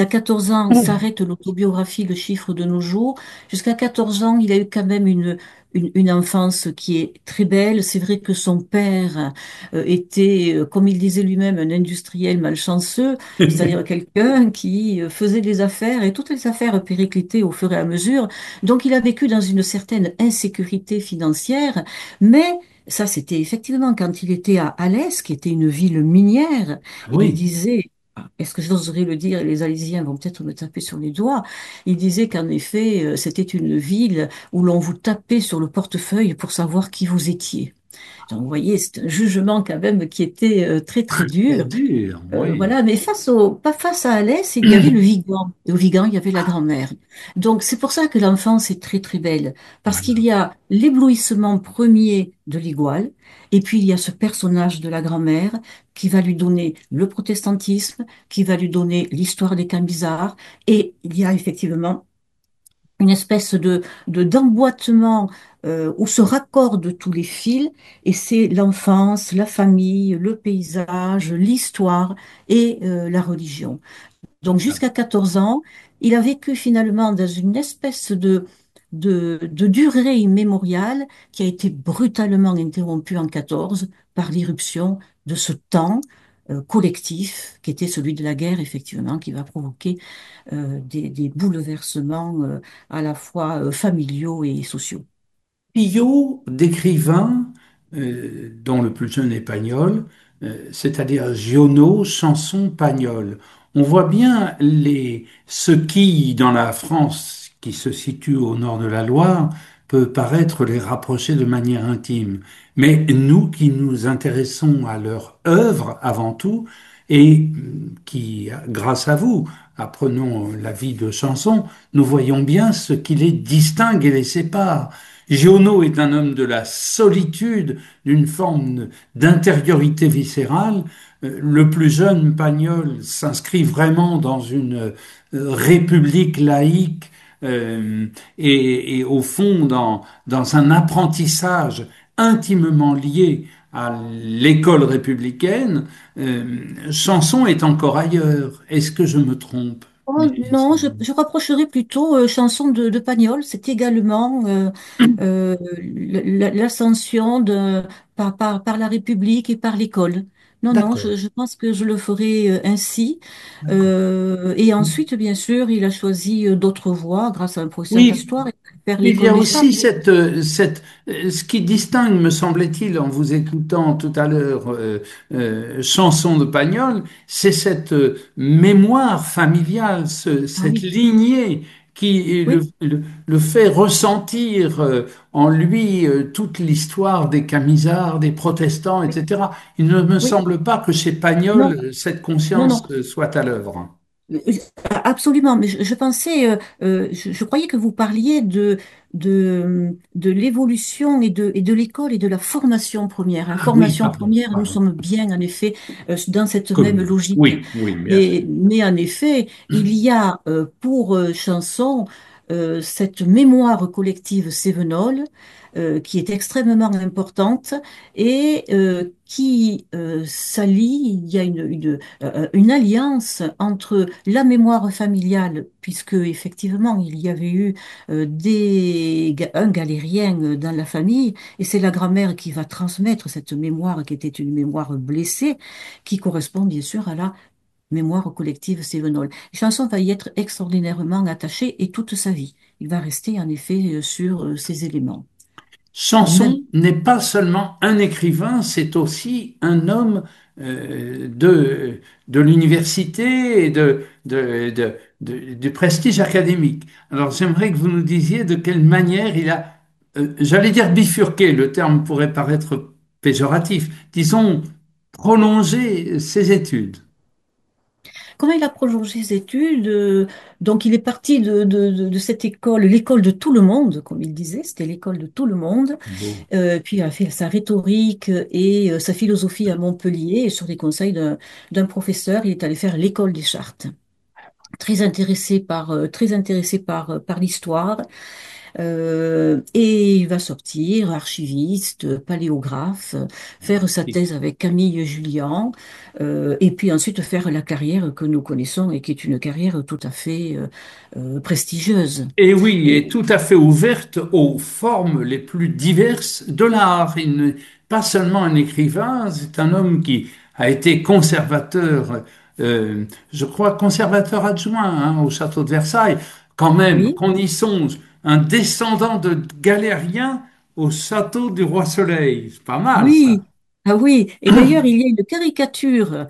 À 14 ans, s'arrête l'autobiographie, le chiffre de nos jours. Jusqu'à 14 ans, il a eu quand même une enfance qui est très belle. C'est vrai que son père était, comme il disait lui-même, un industriel malchanceux, c'est-à-dire quelqu'un qui faisait des affaires et toutes les affaires périclitaient au fur et à mesure. Donc, il a vécu dans une certaine insécurité financière, mais ça, c'était effectivement quand il était à Alès, qui était une ville minière. Il Oui. disait, est-ce que j'oserais le dire? Les Alésiens vont peut-être me taper sur les doigts. Il disait qu'en effet, c'était une ville où l'on vous tapait sur le portefeuille pour savoir qui vous étiez. Donc, vous voyez, c'est un jugement quand même qui était très, très Très dur. dur, oui. Voilà, mais pas face à Alès, il y avait le Vigan. Et au Vigan, il y avait la grand-mère. Donc, c'est pour ça que l'enfance est très, très belle. Parce qu'il Voilà. y a l'éblouissement premier de l'Iguale, et puis il y a ce personnage de la grand-mère qui va lui donner le protestantisme, qui va lui donner l'histoire des Camisards, et il y a effectivement une espèce d'emboîtement où se raccordent tous les fils, et c'est l'enfance, la famille, le paysage, l'histoire et la religion. Donc jusqu'à 14 ans, il a vécu finalement dans une espèce de durée immémoriale qui a été brutalement interrompue en 14 par l'irruption de ce temps collectif qui était celui de la guerre, effectivement, qui va provoquer des bouleversements à la fois familiaux et sociaux. Trio d'écrivains, dont le plus jeune est Pagnol, c'est-à-dire Giono, Sanson, Pagnol. On voit bien ce qui, dans la France qui se situe au nord de la Loire, peut paraître les rapprocher de manière intime. Mais nous qui nous intéressons à leur œuvre avant tout, et qui, grâce à vous, apprenons la vie de Sanson, nous voyons bien ce qui les distingue et les sépare. Giono est un homme de la solitude, d'une forme d'intériorité viscérale. Le plus jeune, Pagnol, s'inscrit vraiment dans une république laïque et au fond dans un apprentissage intimement lié à l'école républicaine. Sanson est encore ailleurs. Est-ce que je me trompe, Oh, Micheline non, Savon? je rapprocherai plutôt chanson de Pagnol. C'est également l'ascension par la République et par l'école. Non, non, D'accord, je pense que je le ferai ainsi. d'accord. Et ensuite, bien sûr, il a choisi d'autres voies grâce à un professeur Oui, d'histoire et faire il y l'école a des aussi chartes. ce qui distingue, me semblait-il, en vous écoutant tout à l'heure, chanson de Pagnol, c'est cette mémoire familiale, Ah cette oui, lignée qui oui, le fait ressentir en lui toute l'histoire des Camisards, des protestants, oui, etc. Il ne me oui. semble pas que chez Non, Pagnol, cette non, conscience non. soit à l'œuvre. Euh, Absolument, mais je pensais, je croyais que vous parliez de l'évolution et de l'école et de la formation première. La Ah oui, formation pardon, première, nous pardon. sommes bien, en effet, dans cette même Commun. logique. Oui, oui, bien sûr. Mais en effet, il y a pour Chanson cette mémoire collective cévenole qui est extrêmement importante et qui s'allie, il y a une alliance entre la mémoire familiale, puisque effectivement il y avait eu un galérien dans la famille, et c'est la grand-mère qui va transmettre cette mémoire qui était une mémoire blessée, qui correspond bien sûr à la mémoire collective cévenole. Chanson va y être extraordinairement attaché et toute sa vie. Il va rester en effet sur ces éléments. Même, Sanson n'est pas seulement un écrivain, c'est aussi un homme de l'université et du prestige académique. Alors j'aimerais que vous nous disiez de quelle manière il a, j'allais dire bifurqué, le terme pourrait paraître péjoratif, disons prolongé ses études. comment il a prolongé ses études, donc il est parti de cette école, l'école de tout le monde, comme il disait, c'était l'école de tout le monde. Beau. Puis il a fait sa rhétorique et sa philosophie à Montpellier, et sur les conseils d'un professeur, il est allé faire l'école des chartes. Très intéressé par l'histoire. Et il va sortir archiviste, paléographe, faire sa thèse avec Camille Jullian, et puis ensuite faire la carrière que nous connaissons et qui est une carrière tout à fait prestigieuse. Et oui, Et est tout à fait ouverte aux formes les plus diverses de l'art. Il n'est pas seulement un écrivain, c'est un homme qui a été conservateur, je crois conservateur adjoint hein, au château de Versailles. Quand même, oui. qu'on y songe, un descendant de galérien au château du Roi Soleil. C'est pas mal ça. Oui, ah oui. Et d'ailleurs, il y a une caricature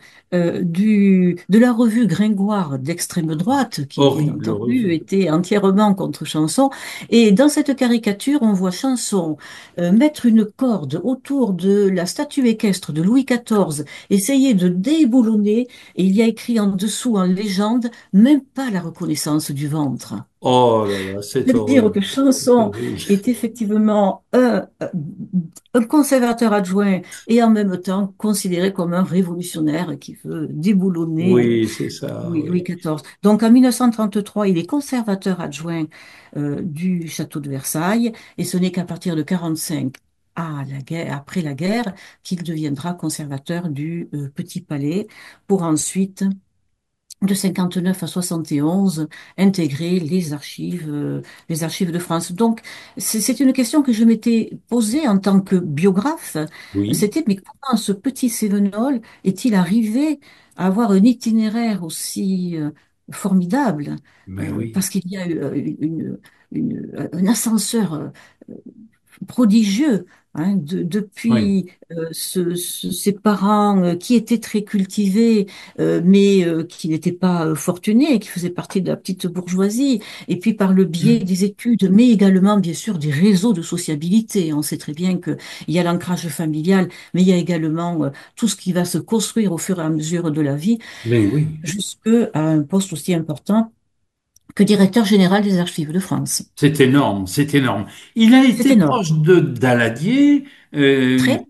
de la revue Gringoire d'extrême droite, qui bien Horrible entendu revue. était entièrement contre Chanson. Et dans cette caricature, on voit Chanson mettre une corde autour de la statue équestre de Louis XIV, essayer de déboulonner. Et il y a écrit en dessous, en légende, même pas la reconnaissance du ventre. Oh là là, c'est C'est-à-dire horrible. que C'est Chanson horrible. est effectivement un conservateur adjoint et en même temps considéré comme un révolutionnaire qui veut déboulonner Oui, c'est ça, Louis oui. XIV. Donc en 1933, il est conservateur adjoint du château de Versailles et ce n'est qu'à partir de 45 à la guerre, après la guerre qu'il deviendra conservateur du Petit Palais pour ensuite de 59 à 71, intégrer les archives de France. Donc, c'est une question que je m'étais posée en tant que biographe. Oui, C'était, mais comment ce petit Cévenol est-il arrivé à avoir un itinéraire aussi formidable? mais oui. Parce qu'il y a eu un ascenseur prodigieux. Hein, Oui. depuis ses parents qui étaient très cultivés, mais qui n'étaient pas fortunés, qui faisaient partie de la petite bourgeoisie, et puis par le biais des études, mais également bien sûr des réseaux de sociabilité. On sait très bien qu'il y a l'ancrage familial, mais il y a également tout ce qui va se construire au fur et à mesure de la vie, Mais oui, jusqu'à un poste aussi important que directeur général des Archives de France. c'est énorme, c'est énorme. Il a C'est été énorme. proche de Daladier Très.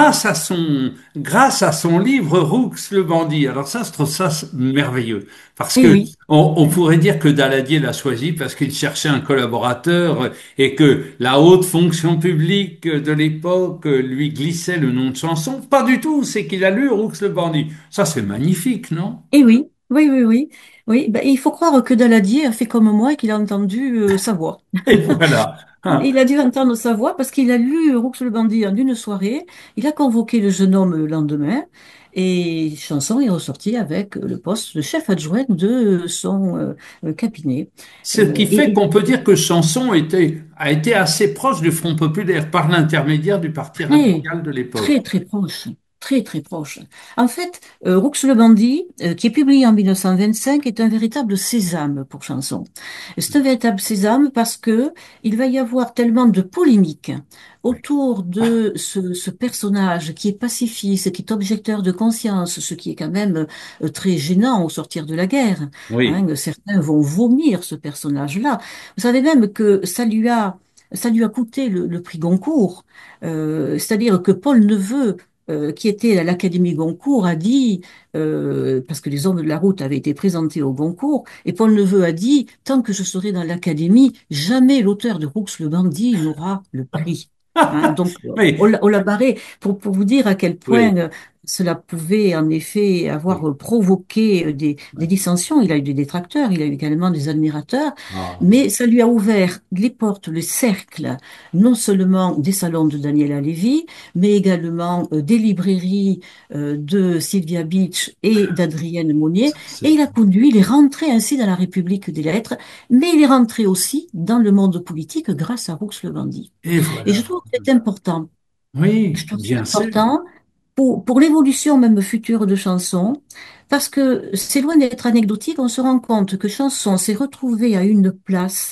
grâce à son livre Roux le bandit. Alors ça, je trouve ça merveilleux parce Eh que oui. on pourrait dire que Daladier l'a choisi parce qu'il cherchait un collaborateur et que la haute fonction publique de l'époque lui glissait le nom de Chanson. Pas du tout, c'est qu'il a lu Roux le bandit. Ça, c'est magnifique, non? Eh oui, oui, oui, oui. Oui, ben, il faut croire que Daladier a fait comme moi et qu'il a entendu sa voix. Et voilà. Hein. Il a dû entendre sa voix parce qu'il a lu Roux le bandit en une soirée. Il a convoqué le jeune homme le lendemain et Chanson est ressorti avec le poste de chef adjoint de son cabinet. Ce qui fait Et qu'on peut dire que Chanson a été assez proche du Front populaire par l'intermédiaire du Parti très, radical de l'époque. très, très proche. Très, très proche. En fait, Roux le bandit, qui est publié en 1925, est un véritable sésame pour Chanson. C'est un véritable sésame parce que il va y avoir tellement de polémiques Oui, autour de ce personnage qui est pacifiste, qui est objecteur de conscience, ce qui est quand même très gênant au sortir de la guerre. oui, Hein, certains vont vomir ce personnage-là. Vous savez même que ça lui a coûté le prix Goncourt. C'est-à-dire que Paul Neveu, qui était à l'Académie Goncourt, a dit, parce que les hommes de la route avaient été présentés au Goncourt, et Paul Neveu a dit, tant que je serai dans l'Académie, jamais l'auteur de Roux le bandit n'aura le prix. Hein, donc, oui, on l'a barré pour vous dire à quel point oui, cela pouvait en effet oui. avoir provoqué des Oui. dissensions. Il a eu des détracteurs, il a eu également des admirateurs, Ah, mais ça lui a ouvert les portes, le cercle, non seulement des salons de Daniela Lévy, mais également des librairies de Sylvia Beach et d'Adrienne Monnier. Et c'est- il a conduit, il est rentré ainsi dans la République des lettres, mais il est rentré aussi dans le monde politique grâce à Roux le bandit. et Et je voilà. trouve que c'est important. Je Oui, trouve que c'est bien sûr. important pour l'évolution même future de Chanson, parce que c'est loin d'être anecdotique, on se rend compte que Chanson s'est retrouvé à une place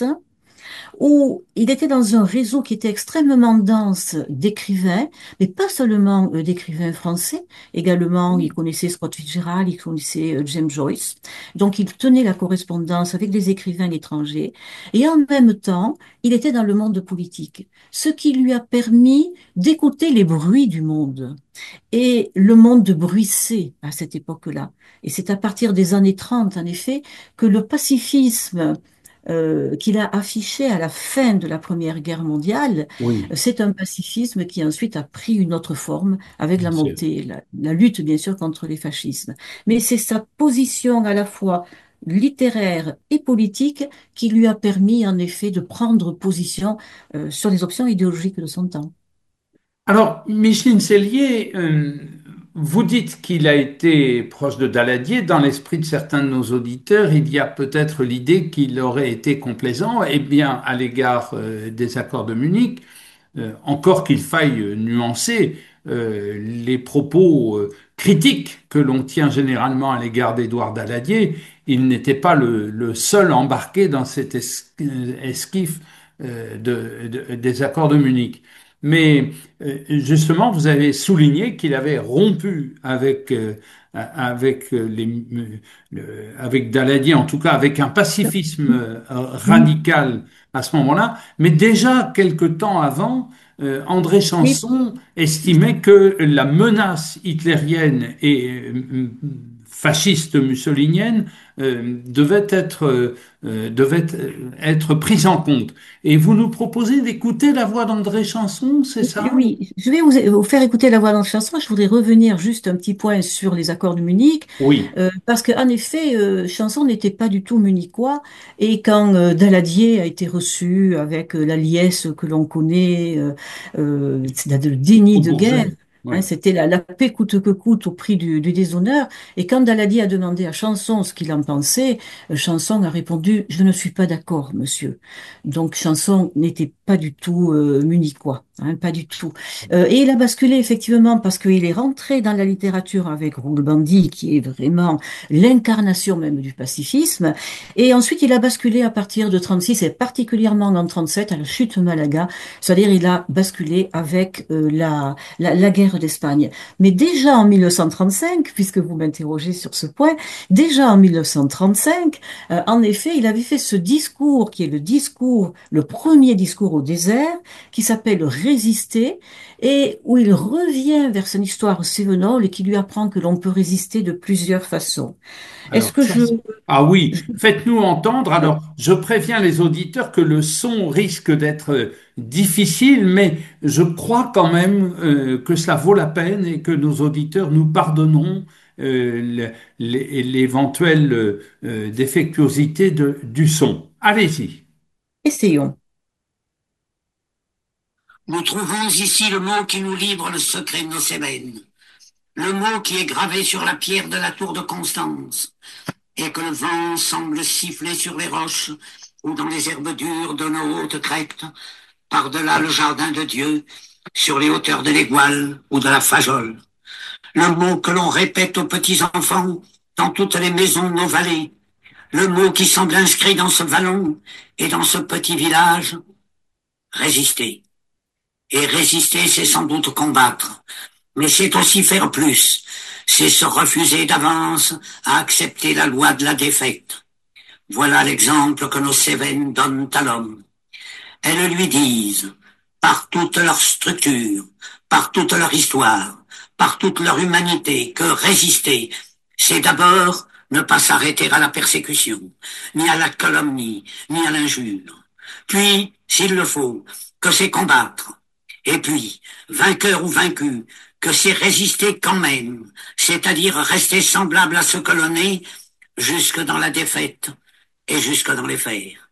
où il était dans un réseau qui était extrêmement dense d'écrivains, mais pas seulement d'écrivains français, également il connaissait Scott Fitzgerald, il connaissait James Joyce, donc il tenait la correspondance avec des écrivains étrangers, et en même temps, il était dans le monde politique, ce qui lui a permis d'écouter les bruits du monde. Et le monde bruissait à cette époque-là. Et c'est à partir des années 30, en effet, que le pacifisme qu'il a affiché à la fin de la Première Guerre mondiale, Oui, c'est un pacifisme qui ensuite a pris une autre forme avec bien la sûr. montée, la lutte bien sûr contre les fascismes. Mais c'est sa position à la fois littéraire et politique qui lui a permis en effet de prendre position sur les options idéologiques de son temps. Alors, Micheline Sellier, vous dites qu'il a été proche de Daladier. Dans l'esprit de certains de nos auditeurs, il y a peut-être l'idée qu'il aurait été complaisant, eh bien, à l'égard des accords de Munich. Encore qu'il faille nuancer les propos critiques que l'on tient généralement à l'égard d'Édouard Daladier. Il n'était pas le seul embarqué dans cet esquif des accords de Munich. Mais justement, vous avez souligné qu'il avait rompu avec Daladier, en tout cas avec un pacifisme Oui, radical à ce moment-là. Mais déjà quelque temps avant, André oui, Chanson estimait que la menace hitlérienne et fasciste mussolinienne devait être prise en compte. Et vous nous proposez d'écouter la voix d'André Chanson, c'est ça? oui, je vais vous faire écouter la voix dans la chanson. Je voudrais revenir juste un petit point sur les accords de Munich, Oui. parce qu'en effet, Chanson n'était pas du tout munichois. Et quand Daladier a été reçu avec la liesse que l'on connaît, c'est-à-dire le déni Au de guerre, Bourget. Oui. hein, c'était la paix coûte que coûte au prix du déshonneur. Et quand Daladier a demandé à Chanson ce qu'il en pensait, Chanson a répondu, je ne suis pas d'accord, monsieur. Donc Chanson n'était pas du tout munichois, hein, pas du tout. Et il a basculé effectivement parce qu'il est rentré dans la littérature avec Roux Bandy, qui est vraiment l'incarnation même du pacifisme. Et ensuite, il a basculé à partir de 36 et particulièrement en 37 à la chute de Malaga, c'est-à-dire il a basculé avec la guerre d'Espagne. Mais déjà en 1935, puisque vous m'interrogez sur ce point, déjà en 1935, en effet, il avait fait ce discours qui est le discours, le premier discours au désert, qui s'appelle Résister, et où il revient vers son histoire sévenole et qui lui apprend que l'on peut résister de plusieurs façons. Est-ce Alors, que ça, je... ah oui, je- faites-nous entendre. Alors, je préviens les auditeurs que le son risque d'être difficile, mais je crois quand même que cela vaut la peine et que nos auditeurs nous pardonneront l'éventuelle défectuosité du son. Allez-y. Essayons. Nous trouvons ici le mot qui nous livre le secret de nos Cévennes, le mot qui est gravé sur la pierre de la tour de Constance, et que le vent semble siffler sur les roches ou dans les herbes dures de nos hautes crêtes, par-delà le jardin de Dieu, sur les hauteurs de l'Éguale ou de la Fajole. Le mot que l'on répète aux petits enfants dans toutes les maisons de nos vallées, le mot qui semble inscrit dans ce vallon et dans ce petit village, résister. Et résister, c'est sans doute combattre, mais c'est aussi faire plus. C'est se refuser d'avance à accepter la loi de la défaite. Voilà l'exemple que nos Cévennes donnent à l'homme. Elles lui disent, par toute leur structure, par toute leur histoire, par toute leur humanité, que résister, c'est d'abord ne pas s'arrêter à la persécution, ni à la calomnie, ni à l'injure. Puis, s'il le faut, que c'est combattre. Et puis, vainqueur ou vaincu, que c'est résister quand même, c'est-à-dire rester semblable à ce que l'on est, jusque dans la défaite et jusque dans les fers.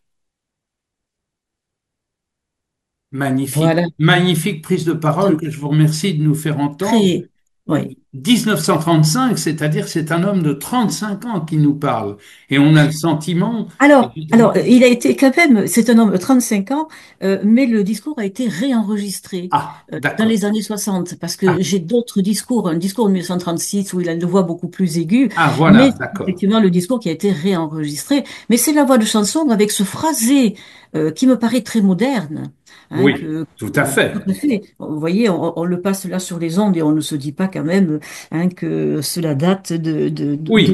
Magnifique, Voilà. magnifique prise de parole C'est que je vous remercie de nous faire entendre. très... Oui. 1935, c'est-à-dire c'est un homme de 35 ans qui nous parle. Et on a le sentiment, Alors, il a été quand même, c'est un homme de 35 ans, mais le discours a été réenregistré ah, dans d'accord. les années 60, parce que Ah, j'ai d'autres discours, un discours de 1936 où il a une voix beaucoup plus aiguë, ah, voilà, mais d'accord. effectivement le discours qui a été réenregistré. Mais c'est la voix de chanson avec ce phrasé qui me paraît très moderne, hein, Oui, tout à tout fait. à fait. Vous voyez, on le passe là sur les ondes et on ne se dit pas quand même hein, que cela date Oui,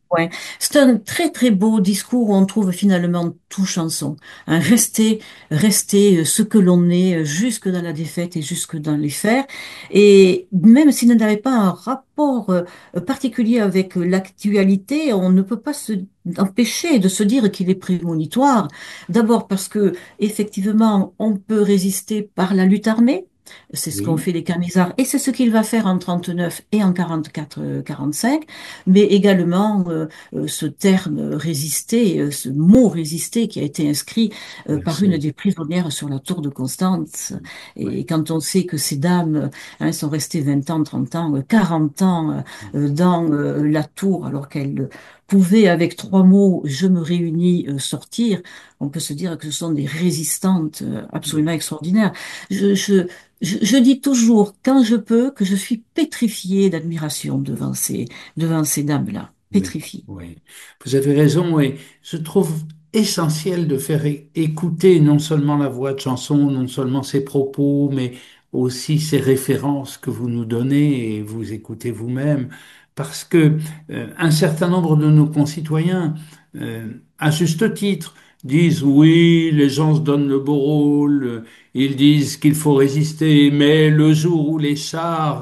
Ouais. C'est un très très beau discours où on trouve finalement tout chanson. Hein, rester ce que l'on est jusque dans la défaite et jusque dans les fers. Et même s'il n'avait pas un rapport particulier avec l'actualité, on ne peut pas se empêcher de se dire qu'il est prémonitoire. D'abord parce que effectivement, on peut résister par la lutte armée. C'est ce qu'ont Oui, fait les Camisards et c'est ce qu'il va faire en 39 et en 44-45, mais également ce terme résister, ce mot résister qui a été inscrit bien par une sûr. des prisonnières sur la tour de Constance. Oui, Et quand on sait que ces dames sont restées 20 ans, 30 ans, 40 ans dans la tour, alors qu'elles pouvaient, avec trois mots, je me réunis, sortir, on peut se dire que ce sont des résistantes absolument oui, extraordinaires. Je, je, je dis toujours, quand je peux, que je suis pétrifiée d'admiration devant ces dames-là, oui, pétrifiées. oui. Vous avez raison et je trouve essentiel de faire écouter non seulement la voix de chanson, non seulement ses propos, mais aussi ses références que vous nous donnez et vous écoutez vous-même, parce que un certain nombre de nos concitoyens, à juste titre, disent oui, les gens se donnent le beau rôle, ils disent qu'il faut résister, mais le jour où les chars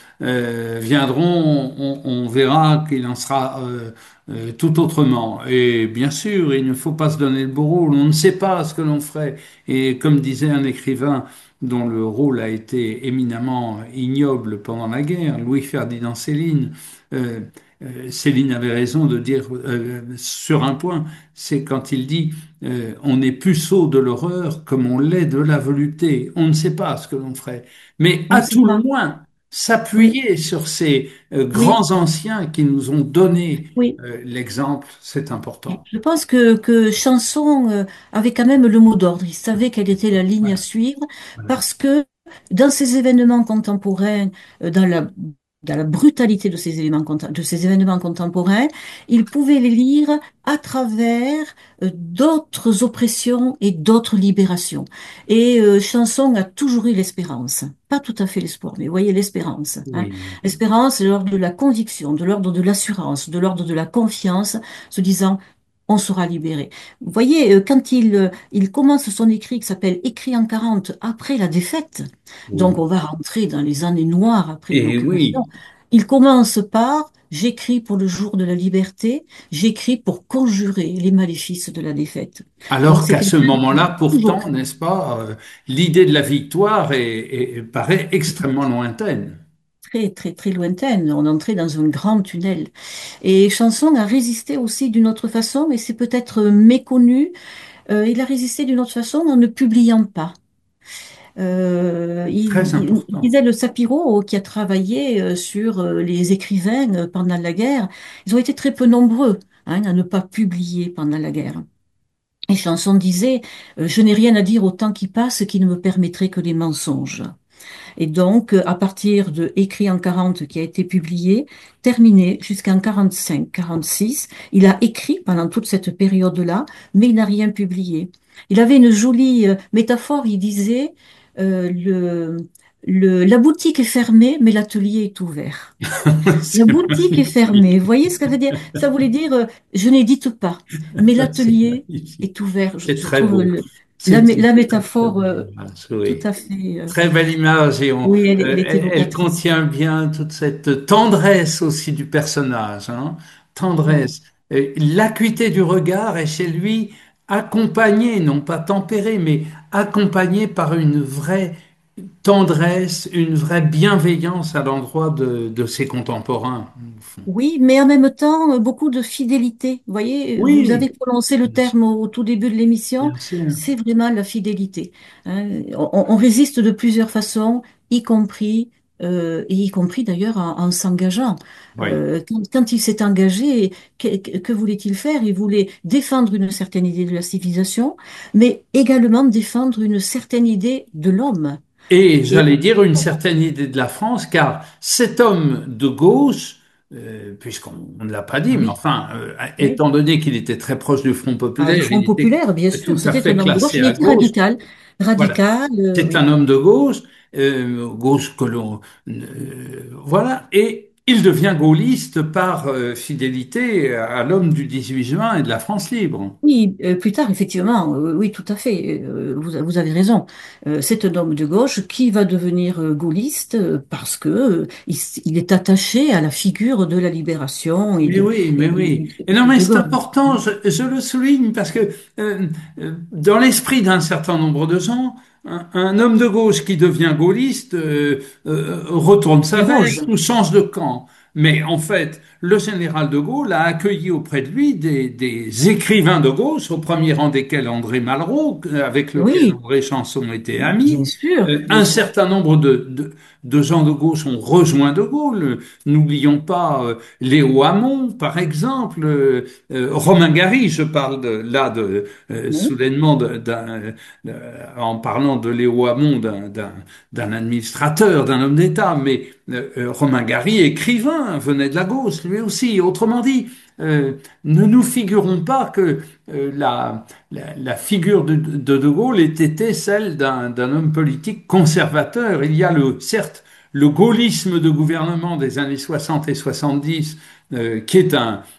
viendront, on verra qu'il en sera tout autrement. Et bien sûr, il ne faut pas se donner le beau rôle. On ne sait pas ce que l'on ferait. Et comme disait un écrivain dont le rôle a été éminemment ignoble pendant la guerre, Louis-Ferdinand Céline, euh, Céline avait raison de dire sur un point, c'est quand il dit on est puceau de l'horreur comme on l'est de la volupté. On ne sait pas ce que l'on ferait. Mais Oui, à c'est tout le ça. moins, Oui, s'appuyer sur ces oui, grands anciens qui nous ont donné oui. l'exemple, c'est important. Je pense que Chanson avait quand même le mot d'ordre. Il savait quelle était la ligne à Voilà, suivre voilà. parce que dans ces événements contemporains, dans la brutalité de ces de ces événements contemporains, il pouvait les lire à travers d'autres oppressions et d'autres libérations. Et Chanson a toujours eu l'espérance. Pas tout à fait l'espoir, mais vous voyez l'espérance. Hein. Oui, L'espérance, c'est l'ordre de la conviction, de l'ordre de l'assurance, de l'ordre de la confiance, se disant on sera libéré. Vous voyez, quand il commence son écrit qui s'appelle Écrit en 40 après la défaite, donc oui. on va rentrer dans les années noires après Et l'occupation, oui, il commence par J'écris pour le jour de la liberté, j'écris pour conjurer les maléfices de la défaite. Donc alors c'est qu'à ce quelqu'un qui moment-là, a toujours pourtant, cru. n'est-ce pas, l'idée de la victoire paraît extrêmement lointaine. Très, très, très lointaine. On entrait dans un grand tunnel. Et Chanson a résisté aussi d'une autre façon, et c'est peut-être méconnu. Il a résisté d'une autre façon en ne publiant pas. Très Il important. disait le Sapiro qui a travaillé sur les écrivains pendant la guerre. Ils ont été très peu nombreux à ne pas publier pendant la guerre. Et Chanson disait, je n'ai rien à dire au temps qui passe qui ne me permettrait que les mensonges. Et donc, à partir de Écrit en 40 qui a été publié, terminé jusqu'en 45, 46, il a écrit pendant toute cette période-là, mais il n'a rien publié. Il avait une jolie métaphore, il disait, euh, la boutique est fermée, mais l'atelier est ouvert. La C'est boutique est fermée. Vous magnifique. voyez ce que ça veut dire? Ça voulait dire, je n'édite pas, mais C'est l'atelier magnifique. est ouvert. C'est Je très trouve beau. C'est une la très, très métaphore belle image, tout oui. à fait. Très belle image et Oui, elle est elle évocatrice. contient bien toute cette tendresse aussi du personnage, hein. Ouais. Tendresse. L'acuité du regard est chez lui accompagnée, non pas tempérée, mais accompagnée par une vraie tendresse, une vraie bienveillance à l'endroit de ses contemporains. Oui, mais en même temps, beaucoup de fidélité. Vous voyez, vous avez Oui, prononcé le bien sûr. terme au tout début de l'émission, Bien sûr. c'est vraiment la fidélité. Hein. On résiste de plusieurs façons, et y compris d'ailleurs en s'engageant. Oui. Quand il s'est engagé, que voulait-il faire? Il voulait défendre une certaine idée de la civilisation, mais également défendre une certaine idée de l'homme. Et Et j'allais dire une certaine idée de la France, car cet homme de gauche, puisqu'on ne l'a pas dit, mais oui, enfin, oui. étant donné qu'il était très proche du Front Ah, le populaire, Front il était populaire, bien tout sûr, à c'était fait un homme de gauche, classé il à était gauche. radical. Voilà. Radical, C'est oui. un homme de gauche, gauche que l'on, voilà. Et il devient gaulliste par fidélité à l'homme du 18 juin et de la France libre. Oui, plus tard, effectivement, oui, tout à fait, vous avez raison. C'est un homme de gauche qui va devenir gaulliste parce que il est attaché à la figure de la libération Mais oui, mais oui. Et non, et mais de c'est Gaulle. important, je le souligne, parce que dans l'esprit d'un certain nombre de gens, un homme de gauche qui devient gaulliste retourne sa Déroge. veste ou change de camp. Mais en fait, le général de Gaulle a accueilli auprès de lui des écrivains de gauche, au premier rang desquels André Malraux, avec lequel Oui, André Chanson était bien ami. sûr, bien Un sûr. certain nombre de gens de gauche ont rejoint de Gaulle. N'oublions pas Léo Hamon, par exemple, Romain Gary, je parle Oui, soudainement en parlant de Léo Hamon, d'un administrateur, d'un homme d'État, mais Romain Gary, écrivain, venait de la gauche, lui aussi. Autrement dit, ne nous figurons pas que la figure de Gaulle était celle d'un homme politique conservateur. Il y a certes, le gaullisme de gouvernement des années 60 et 70, qui est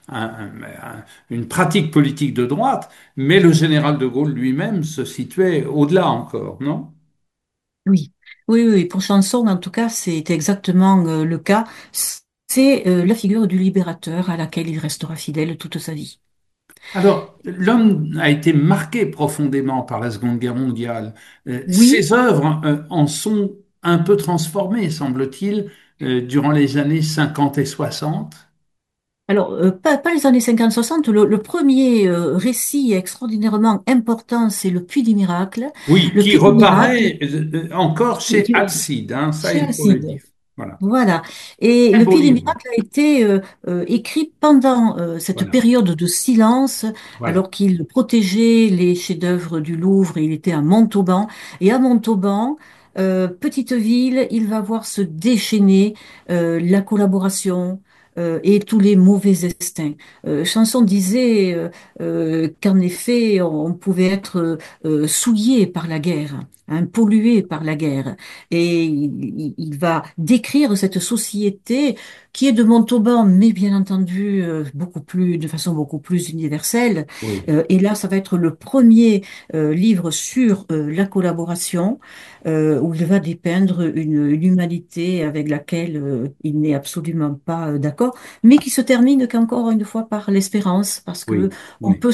une pratique politique de droite, mais le général de Gaulle lui-même se situait au-delà encore, non? oui, oui, oui. Pour Chanson, en tout cas, c'est exactement le cas. C'est la figure du libérateur à laquelle il restera fidèle toute sa vie. Alors, l'homme a été marqué profondément par la Seconde Guerre mondiale. Oui. Ses œuvres en sont un peu transformées, semble-t-il, durant les années 50 et 60. Alors, pas les années 50-60, le premier récit extraordinairement important, c'est Le Puits des Miracles. Oui, Le qui Puits des Miracles, reparaît encore chez qui- Alcide, hein, ça chez il faut le Alcide. dire. Voilà. Voilà. Et Très Le beau Puits des livre. Miracles a été écrit pendant cette Voilà, période de silence, voilà. alors qu'il protégeait les chefs-d'œuvre du Louvre et il était à Montauban. Et à Montauban, petite ville, il va voir se déchaîner la collaboration. Et tous les mauvais instincts. Chanson disait qu'en effet, on pouvait être souillé par la guerre, hein, pollué par la guerre. Et il va décrire cette société qui est de Montauban, mais bien entendu de façon beaucoup plus universelle. Oui, Et là, ça va être le premier livre sur la collaboration, où il va dépeindre une humanité avec laquelle il n'est absolument pas d'accord, mais qui se termine qu'encore une fois par l'espérance, parce que oui, oui.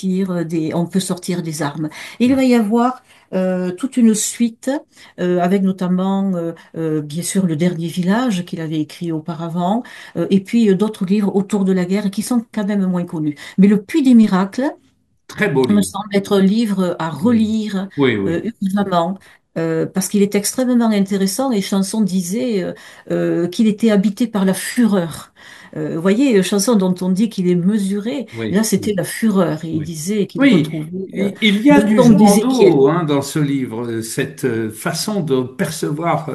on peut sortir des armes. Et il va y avoir toute une suite avec notamment, bien sûr, Le Dernier Village qu'il avait écrit auparavant, et puis d'autres livres autour de la guerre qui sont quand même moins connus. Mais Le Puits des Miracles Très beau me livre. semble être un livre à Oui, relire oui, oui. urgemment. Parce qu'il est extrêmement intéressant et Chanson disait qu'il était habité par la fureur. Vous voyez, Chanson dont on dit qu'il est mesuré, là Oui, c'était oui. la fureur et il Oui, disait qu'il oui, retrouvait il y a le du ton jour en d'Ézéchiel. dos hein, dans ce livre, cette façon de percevoir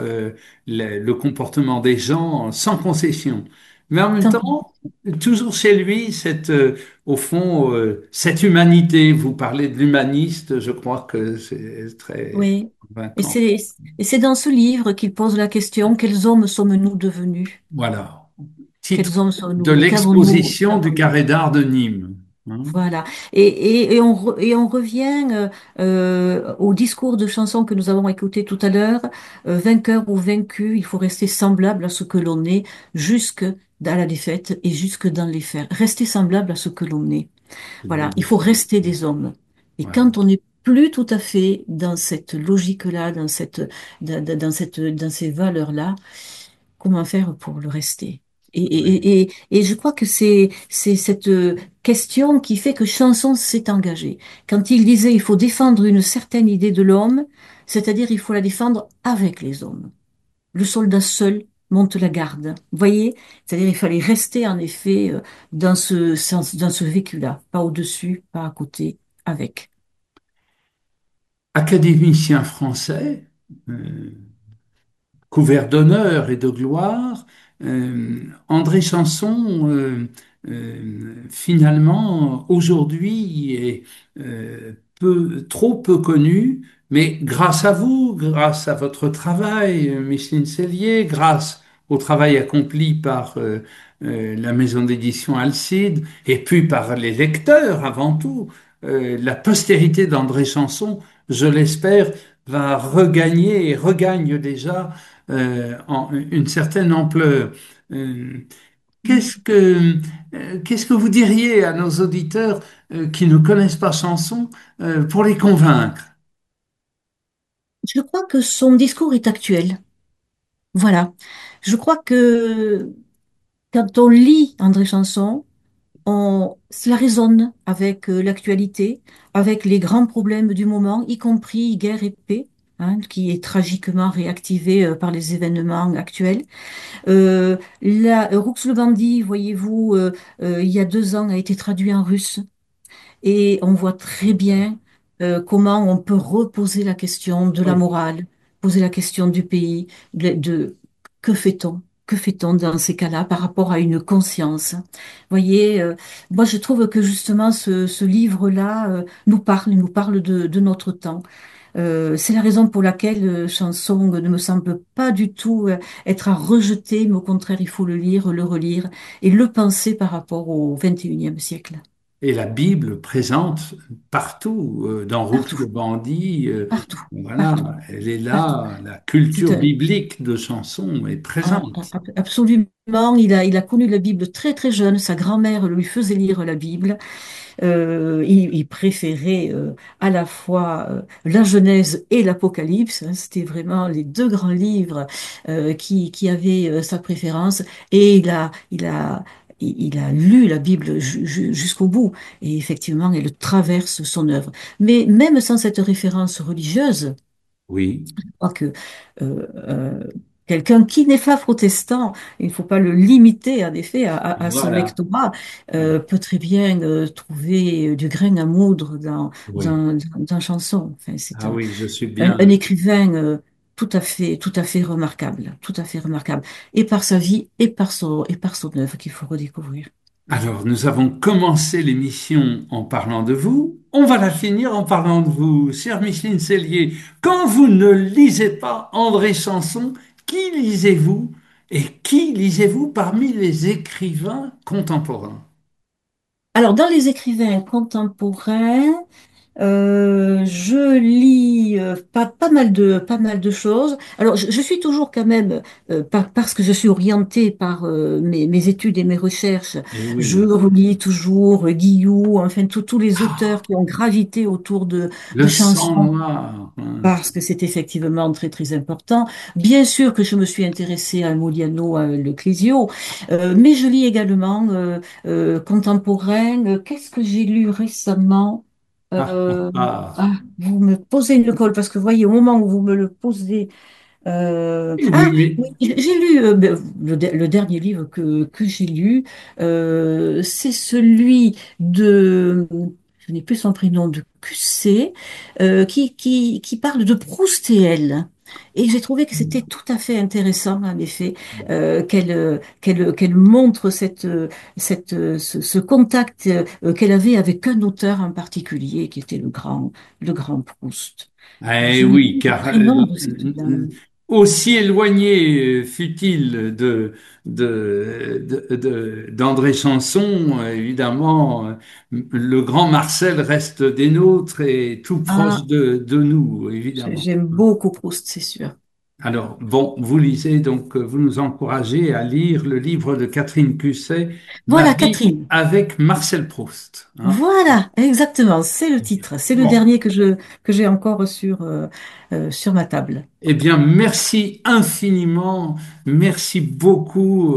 le comportement des gens sans concession. Mais en même Tant- temps, toujours chez lui, au fond, cette humanité. Vous parlez de l'humaniste, je crois que c'est très Oui. Et convaincant. c'est dans ce livre qu'il pose la question, quels hommes sommes-nous devenus? Voilà. Titre Quels hommes de sommes-nous? l'exposition du Qu'avons-nous Carré d'Art de Nîmes. Hein. Voilà. Et on revient au discours de chanson que nous avons écouté tout à l'heure. Vainqueur ou vaincu, il faut rester semblable à ce que l'on est jusque dans la défaite et jusque dans les fers. Rester semblable à ce que l'on est. C'est Voilà. Il faut magnifique. rester des hommes. Et Voilà. quand on n'est plus tout à fait dans cette logique-là, dans ces valeurs-là, comment faire pour le rester? Oui. Et je crois que c'est cette question qui fait que Chanson s'est engagé. Quand il disait il faut défendre une certaine idée de l'homme, c'est-à-dire il faut la défendre avec les hommes. Le soldat seul monte la garde. Vous voyez? C'est-à-dire il fallait rester en effet dans ce sens, dans ce vécu-là, pas au-dessus, pas à côté, avec. Académicien français, euh, couvert d'honneur et de gloire, André Chanson, finalement, aujourd'hui, est trop peu connu, mais grâce à vous, grâce à votre travail, Micheline Sellier, grâce au travail accompli par la maison d'édition Alcide et puis par les lecteurs avant tout. La postérité d'André Chanson, je l'espère, va regagner et regagne déjà une certaine ampleur. Euh, qu'est-ce que vous diriez à nos auditeurs qui ne connaissent pas Chanson pour les convaincre? Je crois que son discours est actuel. Voilà. Je crois que quand on lit André Chanson, cela résonne avec l'actualité, avec les grands problèmes du moment, y compris guerre et paix, hein, qui est tragiquement réactivé par les événements actuels. Roux le bandit, voyez-vous, il y a 2 ans, a été traduit en russe. Et on voit très bien comment on peut reposer la question de la Oui. morale, poser la question du pays, de que fait-on? Que fait-on dans ces cas-là par rapport à une conscience? Voyez, moi je trouve que justement ce livre-là nous parle de notre temps. C'est la raison pour laquelle Chanson ne me semble pas du tout être à rejeter, mais au contraire, il faut le lire, le relire et le penser par rapport au XXIe siècle. Et la Bible présente partout, dans Roux Partout, le bandit, partout, partout, voilà, elle est partout. là, la C'est culture biblique de Chanson est présente. absolument. Il a connu la Bible très très jeune. Sa grand-mère lui faisait lire la Bible. Il préférait à la fois la Genèse et l'Apocalypse, hein. C'était vraiment les 2 grands livres qui avaient sa préférence. Et il a lu la Bible jusqu'au bout. Et effectivement, elle traverse son œuvre. Mais même sans cette référence religieuse, Oui, je crois que euh, quelqu'un qui n'est pas protestant, il ne faut pas le limiter en effet à son voilà. lectorat, peut très bien trouver du grain à moudre Oui. dans chanson. Enfin, c'est Ah oui, je suis un bien. écrivain tout à fait remarquable, tout à fait remarquable, et par sa vie et par son œuvre qu'il faut redécouvrir. Alors, nous avons commencé l'émission en parlant de vous. On va la finir en parlant de vous, chère Micheline Cellier. Quand vous ne lisez pas André Chanson, qui lisez-vous et qui lisez-vous parmi les écrivains contemporains? Alors, dans les écrivains contemporains, je lis pas mal de choses. Alors, je suis toujours quand même, parce que je suis orientée par mes études et mes recherches, Eh je oui. relis toujours Guillou, enfin tous les auteurs Ah, qui ont gravité autour de le sang chansons. noir, hein. Parce que c'est effectivement très très important. Bien sûr que je me suis intéressée à Modiano, à Le Clésio, mais je lis également contemporain. Qu'est-ce que j'ai lu récemment? Ah, ah, Euh, ah. ah, vous me posez une colle parce que voyez, au moment où vous me le posez, Oui, mais oui, j'ai lu le dernier livre que j'ai lu, c'est celui de, je n'ai plus son prénom, de QC, qui parle de Proust et elle. Et j'ai trouvé que c'était tout à fait intéressant, en effet, qu'elle montre ce contact qu'elle avait avec un auteur en particulier, qui était le grand Proust. eh Je n'ai oui, plus le car prénom de cette dame. aussi éloigné fut-il d'André Chanson, évidemment, le grand Marcel reste des nôtres et tout proche Ah, de nous, évidemment. j'aime beaucoup Proust, c'est sûr. Alors, bon, vous lisez, donc vous nous encouragez à lire le livre de Catherine Cusset, Ma Voilà, vie Catherine. avec Marcel Proust, hein. Voilà, exactement, c'est le titre. C'est le Bon. dernier que j'ai encore sur ma table. Eh bien, merci infiniment, merci beaucoup,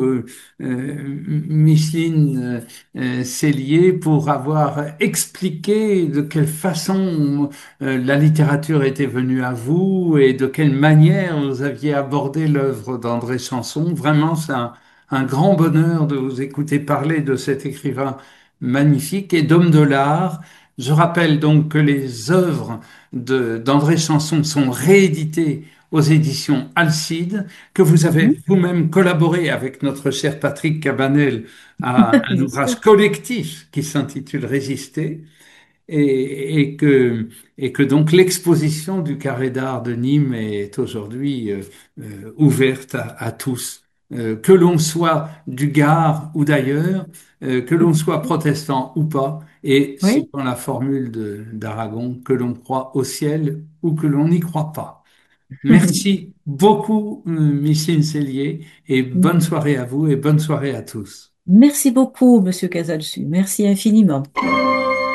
Micheline Cellier, pour avoir expliqué de quelle façon la littérature était venue à vous et de quelle manière vous aviez abordé l'œuvre d'André Chanson. Vraiment, c'est un grand bonheur de vous écouter parler de cet écrivain magnifique et d'homme de l'art. Je rappelle donc que les œuvres d'André Chanson sont rééditées aux éditions Alcide, que vous avez Mhm. vous-même collaboré avec notre cher Patrick Cabanel à un Bien ouvrage sûr. collectif qui s'intitule Résister, et que donc l'exposition du Carré d'art de Nîmes est aujourd'hui ouverte à tous. que l'on soit du Gard ou d'ailleurs, que l'on soit protestant ou pas, et c'est Oui. dans la formule d'Aragon, que l'on croit au ciel ou que l'on n'y croit pas. Merci beaucoup, Micheline Cellier, et bonne soirée à vous et bonne soirée à tous. Merci beaucoup, Monsieur Casalsu. Merci infiniment.